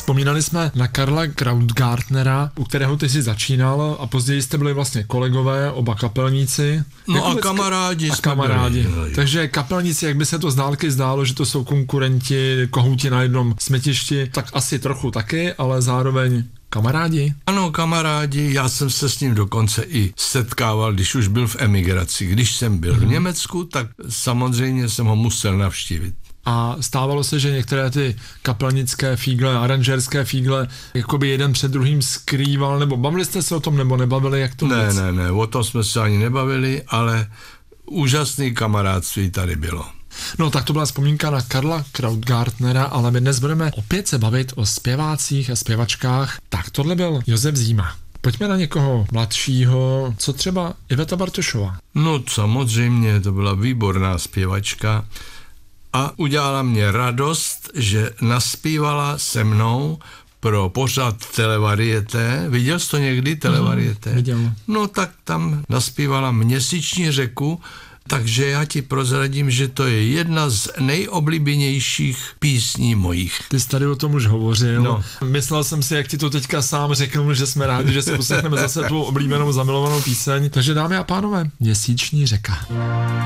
Vzpomínali jsme na Karla Krautgartnera, u kterého ty jsi začínal a později jste byli vlastně kolegové, oba kapelníci. No a kamarádi. Byli. Takže kapelníci, jak by se to z dálky zdálo, že to jsou konkurenti, kohouti na jednom smetišti, tak asi trochu taky, ale zároveň kamarádi? Ano, kamarádi, já jsem se s ním dokonce i setkával, když už byl v emigraci. Když jsem byl v Německu, tak samozřejmě jsem ho musel navštívit. A stávalo se, že některé ty kapelnické fígle, aranžérské fígle, jakoby jeden před druhým skrýval, nebo bavili jste se o tom, nebo nebavili, jak to vůbec? Ne, o tom jsme se ani nebavili, ale úžasný kamarádství tady bylo. No tak to byla vzpomínka na Karla Krautgartnera, ale my dnes budeme opět se bavit o zpěvácích a zpěvačkách. Tak tohle byl Josef Zíma. Pojďme na někoho mladšího, co třeba Iveta Bartošová. No samozřejmě, to byla výborná zpěvačka a udělala mě radost, že naspívala se mnou pro pořad Televarieté. Viděl jsi to někdy, Televarieté? Viděl. No tak tam naspívala Měsíční řeku, takže já ti prozradím, že to je jedna z nejoblíbenějších písní mojich. Ty jsi tady o tom už hovořil. No. Myslel jsem si, jak ti to teďka sám řekl, že jsme rádi, že si poslechneme zase tvou oblíbenou zamilovanou píseň. Takže dámy a pánové, Měsíční řeka.